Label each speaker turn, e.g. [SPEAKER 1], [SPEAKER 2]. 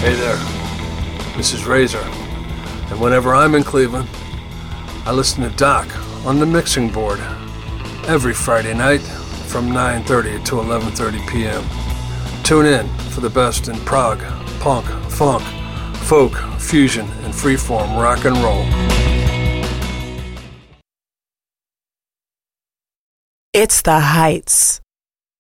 [SPEAKER 1] Hey there, this is Razor, and whenever I'm in Cleveland, I listen to Doc on the mixing board every Friday night from 9:30 to 11:30 p.m. Tune in for the best in prog, punk, funk, folk, fusion, and freeform rock and roll.
[SPEAKER 2] It's the Heights.